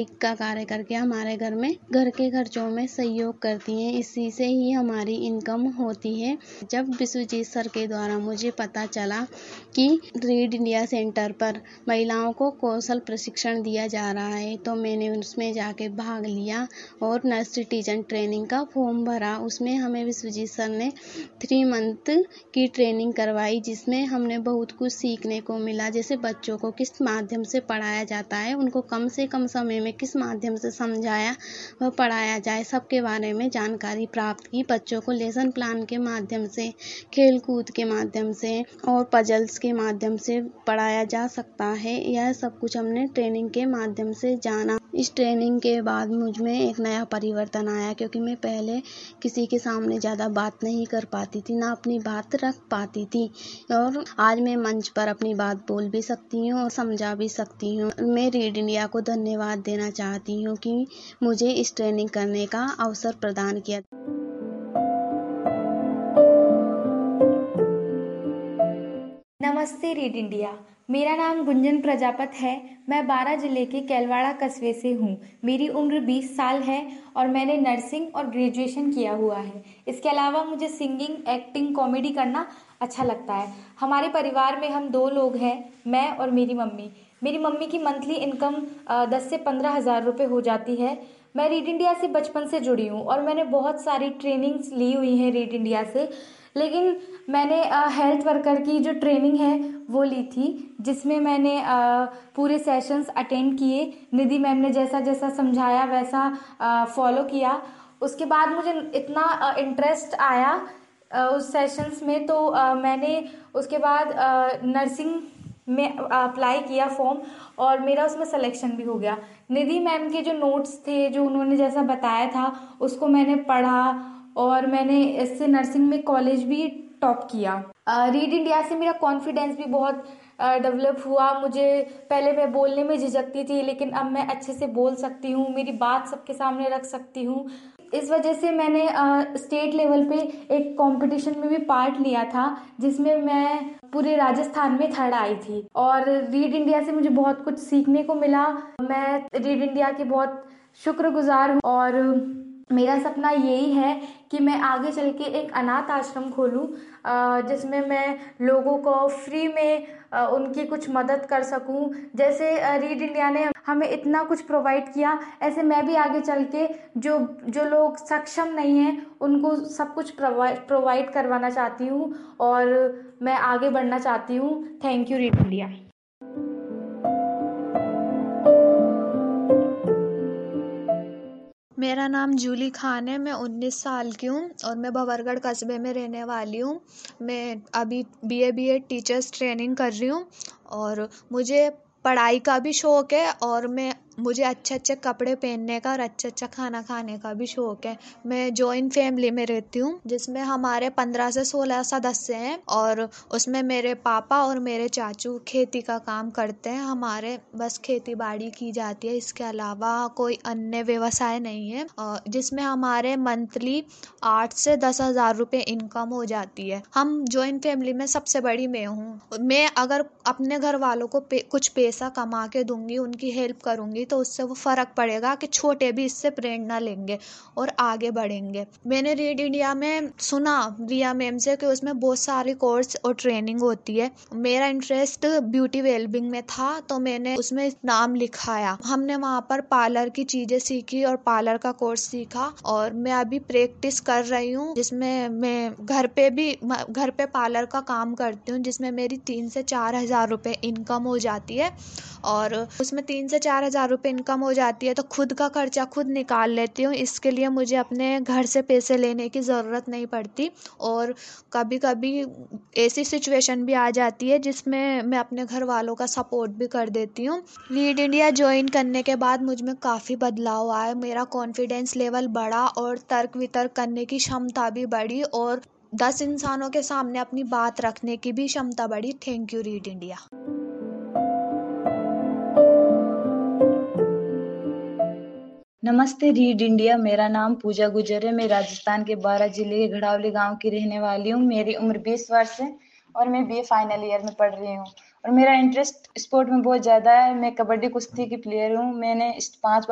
का कार्य करके हमारे घर में घर के खर्चों में सहयोग करती हैं। इसी से ही हमारी इनकम होती है। जब विश्वजीत सर के द्वारा मुझे पता चला कि रीड इंडिया सेंटर पर महिलाओं को कौशल प्रशिक्षण दिया जा रहा है तो मैंने उसमें जाके भाग लिया और नर्सरी टीचर ट्रेनिंग का फॉर्म भरा। उसमें हमें विश्वजीत सर ने 3 मंथ की ट्रेनिंग करवाई, जिसमें हमने बहुत कुछ सीखने को मिला। जैसे बच्चों को किस माध्यम से पढ़ाया जाता है, उनको कम से कम समय में किस माध्यम से समझाया व पढ़ाया जाए, सबके बारे में जानकारी प्राप्त की। बच्चों को लेसन प्लान के माध्यम से, खेल कूद के माध्यम से और पजल्स के माध्यम से पढ़ाया जा सकता है। यह सब कुछ हमने ट्रेनिंग के माध्यम से जाना। इस ट्रेनिंग के बाद मुझ में एक नया परिवर्तन आया, क्योंकि मैं पहले किसी के सामने ज़्यादा बात नहीं कर पाती थी, ना अपनी बात रख पाती थी, और आज मैं मंच पर अपनी बात बोल भी सकती हूँ और समझा भी सकती हूँ। मैं रीड इंडिया को धन्यवाद देना चाहती हूँ कि मुझे इस ट्रेनिंग करने का अवसर प्रदान किया। नमस्ते रीड इंडिया। मेरा नाम गुंजन प्रजापत है। मैं बारां जिले के कैलवाड़ा कस्बे से हूँ। मेरी उम्र 20 साल है और मैंने नर्सिंग और ग्रेजुएशन किया हुआ है। इसके अलावा मुझे सिंगिंग, एक्टिंग, कॉमेडी करना अच्छा लगता है। हमारे परिवार में हम 2 लोग हैं, मैं और मेरी मम्मी। मेरी मम्मी की मंथली इनकम 10 से 15 हज़ार रुपये हो जाती है। मैं रीड इंडिया से बचपन से जुड़ी हूँ और मैंने बहुत सारी ट्रेनिंग्स ली हुई हैं रीड इंडिया से। लेकिन मैंने हेल्थ वर्कर की जो ट्रेनिंग है वो ली थी, जिसमें मैंने पूरे सेशंस अटेंड किए। निधि मैम ने जैसा जैसा समझाया वैसा फॉलो किया। उसके बाद मुझे इतना इंटरेस्ट आया उस सेशंस में, तो मैंने उसके बाद नर्सिंग में अप्लाई किया फॉर्म और मेरा उसमें सिलेक्शन भी हो गया। निधि मैम के जो नोट्स थे, जो उन्होंने जैसा बताया था, उसको मैंने पढ़ा और मैंने इससे नर्सिंग में कॉलेज भी टॉप किया। रीड इंडिया से मेरा कॉन्फिडेंस भी बहुत डेवलप हुआ। मुझे पहले मैं बोलने में झिझकती थी, लेकिन अब मैं अच्छे से बोल सकती हूँ, मेरी बात सबके सामने रख सकती हूँ। इस वजह से मैंने स्टेट लेवल पे एक कंपटीशन में भी पार्ट लिया था, जिसमें मैं पूरे राजस्थान में 3rd आई थी। और रीड इंडिया से मुझे बहुत कुछ सीखने को मिला। मैं रीड इंडिया की बहुत शुक्रगुजार हूँ और मेरा सपना यही है कि मैं आगे चल के एक अनाथ आश्रम खोलूं, जिसमें मैं लोगों को फ्री में उनकी कुछ मदद कर सकूं। जैसे रीड इंडिया ने हमें इतना कुछ प्रोवाइड किया, ऐसे मैं भी आगे चल के जो लोग सक्षम नहीं हैं उनको सब कुछ प्रोवाइड करवाना चाहती हूँ और मैं आगे बढ़ना चाहती हूँ। Thank you read India. मेरा नाम जूली खान है। मैं 19 साल की हूँ और मैं भंवरगढ़ कस्बे में रहने वाली हूँ। मैं अभी BA टीचर्स ट्रेनिंग कर रही हूँ और मुझे पढ़ाई का भी शौक़ है और मुझे अच्छे अच्छे कपड़े पहनने का और अच्छा अच्छा खाना खाने का भी शौक़ है। मैं जॉइंट फैमिली में रहती हूँ, जिसमें हमारे 15 से 16 सदस्य हैं और उसमें मेरे पापा और मेरे चाचू खेती का काम करते हैं। हमारे बस खेती बाड़ी की जाती है, इसके अलावा कोई अन्य व्यवसाय नहीं है, जिसमें हमारे मंथली 8 से 10 हज़ार रुपये इनकम हो जाती है। हम जॉइंट फैमिली में सबसे बड़ी मैं हूँ। मैं अगर अपने घर वालों को कुछ पैसा कमा के दूंगी, उनकी हेल्प करूंगी, तो उससे वो फ़र्क पड़ेगा कि छोटे भी इससे प्रेरणा लेंगे और आगे बढ़ेंगे। मैंने रीड इंडिया में सुना रिया मैम से कि उसमें बहुत सारी कोर्स और ट्रेनिंग होती है। मेरा इंटरेस्ट ब्यूटी वेलबिंग में था, तो मैंने उसमें नाम लिखाया। हमने वहाँ पर पार्लर की चीज़ें सीखी और पार्लर का कोर्स सीखा और मैं अभी प्रैक्टिस कर रही हूँ, जिसमें मैं घर पे पार्लर का काम करती हूँ, जिसमें मेरी 3 से 4 हज़ार रुपये इनकम हो जाती है। और उसमें 3 से 4 हज़ार रुपये इनकम हो जाती है तो खुद का खर्चा खुद निकाल लेती हूँ। इसके लिए मुझे अपने घर से पैसे लेने की ज़रूरत नहीं पड़ती और कभी कभी ऐसी सिचुएशन भी आ जाती है जिसमें मैं अपने घर वालों का सपोर्ट भी कर देती हूँ। रीड इंडिया ज्वाइन करने के बाद मुझ में काफ़ी बदलाव आया। मेरा कॉन्फिडेंस लेवल बढ़ा और तर्क वितर्क करने की क्षमता भी बढ़ी और 10 इंसानों के सामने अपनी बात रखने की भी क्षमता बढ़ी। Thank you read India. नमस्ते रीड इंडिया। मेरा नाम पूजा गुजर है। मैं राजस्थान के बारां जिले के घड़ावली गांव की रहने वाली हूँ। मेरी उम्र 20 वर्ष है और मैं BA फाइनल ईयर में पढ़ रही हूँ और मेरा इंटरेस्ट स्पोर्ट में बहुत ज़्यादा है। मैं कबड्डी कुश्ती की प्लेयर हूँ। मैंने 5